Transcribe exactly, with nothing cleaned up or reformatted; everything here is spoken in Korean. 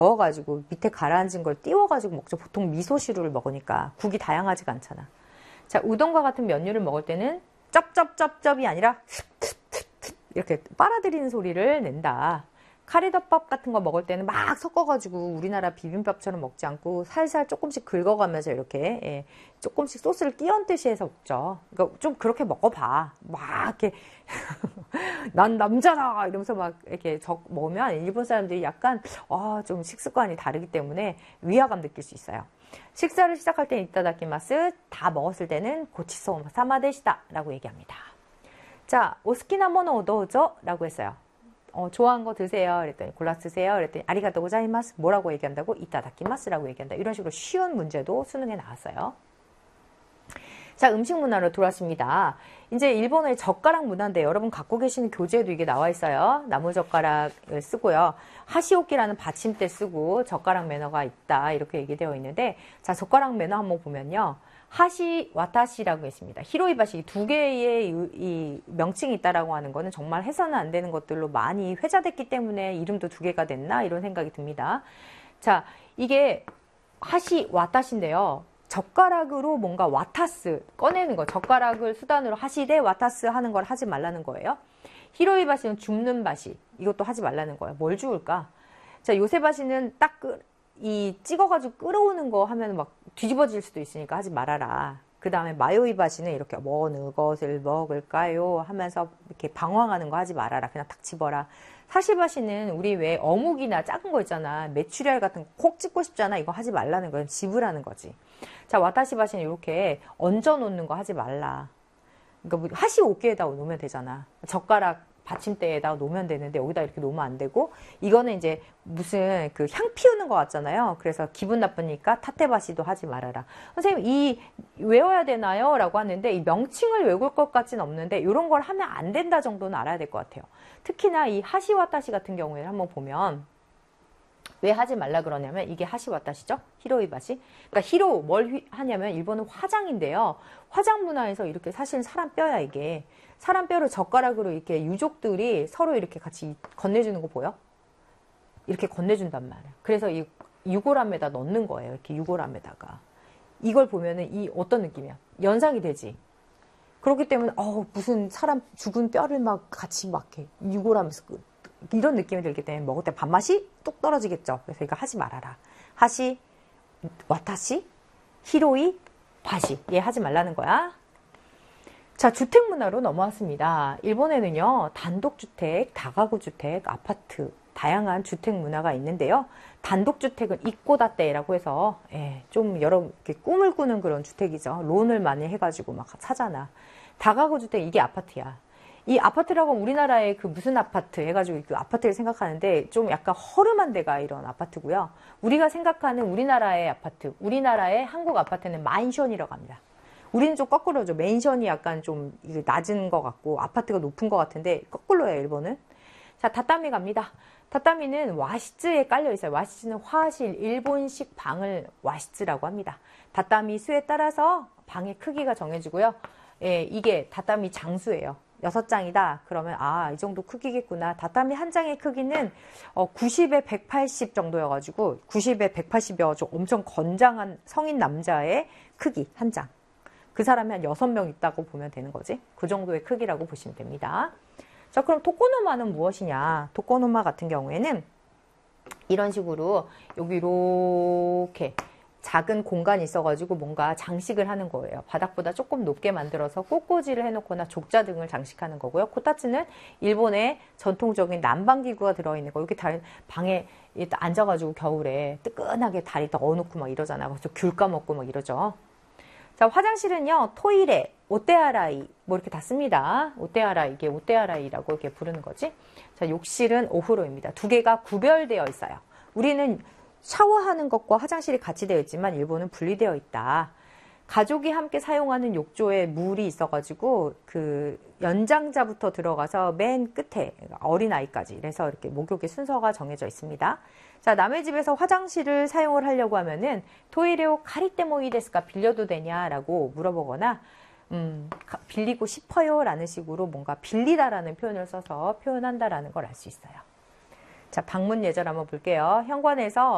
넣어가지고 밑에 가라앉은 걸 띄워가지고 먹죠. 보통 미소시루를 먹으니까 국이 다양하지가 않잖아. 자, 우동과 같은 면류를 먹을 때는 쩝쩝쩝쩝이 아니라 이렇게 빨아들이는 소리를 낸다. 카레덮밥 같은 거 먹을 때는 막 섞어가지고 우리나라 비빔밥처럼 먹지 않고 살살 조금씩 긁어가면서 이렇게 예, 조금씩 소스를 끼얹듯이 해서 먹죠. 그러니까 좀 그렇게 먹어봐. 막 이렇게 난 남자다 이러면서 막 이렇게 적 먹으면 일본 사람들이 약간 아, 좀 식습관이 다르기 때문에 위화감 느낄 수 있어요. 식사를 시작할 때는 이타다키마스, 다 먹었을 때는 고치소 사마데시다 라고 얘기합니다. 자, 오스키나 모노 오도우조 라고 했어요. 어, 좋아하는 거 드세요. 그랬더니 골라 쓰세요. 그랬더니 아리가또 고자이마스 뭐라고 얘기한다고? 이타다키마스라고 얘기한다. 이런 식으로 쉬운 문제도 수능에 나왔어요. 자, 음식 문화로 돌아왔습니다. 이제 일본의 젓가락 문화인데 여러분 갖고 계시는 교재에도 이게 나와 있어요. 나무 젓가락을 쓰고요. 하시오키라는 받침대 쓰고 젓가락 매너가 있다. 이렇게 얘기되어 있는데 자, 젓가락 매너 한번 보면요. 하시, 와타시라고 있습니다. 히로이바시 두 개의 이, 이 명칭이 있다라고 하는 거는 정말 해서는 안 되는 것들로 많이 회자됐기 때문에 이름도 두 개가 됐나 이런 생각이 듭니다. 자, 이게 하시, 와타시인데요. 젓가락으로 뭔가 와타스 꺼내는 거, 젓가락을 수단으로 하시되 와타스 하는 걸 하지 말라는 거예요. 히로이바시는 줍는 바시, 이것도 하지 말라는 거예요. 뭘 주울까? 자, 요새바시는 딱 이 찍어가지고 끌어오는 거 하면 막 뒤집어질 수도 있으니까 하지 말아라. 그 다음에 마요이바시는 이렇게 뭐 어느 것을 먹을까요? 하면서 이렇게 방황하는 거 하지 말아라. 그냥 탁 집어라. 사시바시는 우리 왜 어묵이나 작은 거 있잖아. 메추리알 같은 거 콕 찍고 싶잖아. 이거 하지 말라는 거예요. 집으라는 거지. 자, 와타시바시는 이렇게 얹어 놓는 거 하지 말라. 그러니까 뭐 하시 오케에다 놓으면 되잖아. 젓가락 받침대에다 놓으면 되는데 여기다 이렇게 놓으면 안 되고 이거는 이제 무슨 그 향 피우는 것 같잖아요. 그래서 기분 나쁘니까 타테바시도 하지 말아라. 선생님 이 외워야 되나요? 라고 하는데 이 명칭을 외울 것 같지는 없는데 이런 걸 하면 안 된다 정도는 알아야 될 것 같아요. 특히나 이 하시와타시 같은 경우에는 한번 보면 왜 하지 말라 그러냐면 이게 하시와타시죠? 히로이바시. 그러니까 히로 뭘 하냐면 일본은 화장인데요. 화장 문화에서 이렇게 사실 사람 뼈야 이게. 사람 뼈를 젓가락으로 이렇게 유족들이 서로 이렇게 같이 건네주는 거 보여? 이렇게 건네준단 말이야. 그래서 이 유골함에다 넣는 거예요. 이렇게 유골함에다가. 이걸 보면은 이 어떤 느낌이야? 연상이 되지. 그렇기 때문에 어 무슨 사람 죽은 뼈를 막 같이 막 이렇게 유골함에서 이런 느낌이 들기 때문에 먹을 때 밥맛이 뚝 떨어지겠죠. 그래서 이거 하지 말아라. 하시, 와타시, 히로이, 바시. 얘 하지 말라는 거야. 자, 주택 문화로 넘어왔습니다. 일본에는요, 단독주택, 다가구주택, 아파트, 다양한 주택 문화가 있는데요. 단독주택은 이꼬다테라고 해서, 예, 좀 여러, 이렇게 꿈을 꾸는 그런 주택이죠. 론을 많이 해가지고 막 사잖아. 다가구주택, 이게 아파트야. 이 아파트라고 우리나라의 그 무슨 아파트 해가지고 그 아파트를 생각하는데 좀 약간 허름한 데가 이런 아파트고요. 우리가 생각하는 우리나라의 아파트, 우리나라의 한국 아파트는 만션이라고 합니다. 우리는 좀 거꾸로죠. 맨션이 약간 좀 낮은 것 같고 아파트가 높은 것 같은데 거꾸로예요, 일본은. 자, 다따미 갑니다. 다따미는 와시츠에 깔려 있어요. 와시츠는 화실, 일본식 방을 와시츠라고 합니다. 다따미 수에 따라서 방의 크기가 정해지고요. 예, 이게 다따미 장수예요. 여섯 장이다. 그러면 아, 이 정도 크기겠구나. 다따미 한 장의 크기는 어, 구십에 백팔십 정도여가지고 구십에 백팔십이어가지고 엄청 건장한 성인 남자의 크기 한 장. 그 사람이 한 여섯 명 있다고 보면 되는 거지. 그 정도의 크기라고 보시면 됩니다. 자, 그럼 토코노마는 무엇이냐? 토코노마 같은 경우에는 이런 식으로 여기 이렇게 작은 공간이 있어가지고 뭔가 장식을 하는 거예요. 바닥보다 조금 높게 만들어서 꽃꽂이를 해놓거나 족자 등을 장식하는 거고요. 코타츠는 일본의 전통적인 난방기구가 들어있는 거. 여기 다 방에 앉아가지고 겨울에 뜨끈하게 다리 넣어놓고 막 이러잖아. 그래서 귤 까먹고 막 이러죠. 자, 화장실은요, 토이레, 오떼아라이, 뭐 이렇게 다 씁니다. 오떼아라이, 이게 오떼아라이라고 이렇게 부르는 거지. 자, 욕실은 오후로입니다. 두 개가 구별되어 있어요. 우리는 샤워하는 것과 화장실이 같이 되어 있지만 일본은 분리되어 있다. 가족이 함께 사용하는 욕조에 물이 있어가지고 그 연장자부터 들어가서 맨 끝에 어린아이까지 그래서 이렇게 목욕의 순서가 정해져 있습니다. 자, 남의 집에서 화장실을 사용을 하려고 하면은 토이레오 카리테모이 데스까 빌려도 되냐라고 물어보거나 음, 빌리고 싶어요 라는 식으로 뭔가 빌리다라는 표현을 써서 표현한다라는 걸 알 수 있어요. 자, 방문 예절 한번 볼게요. 현관에서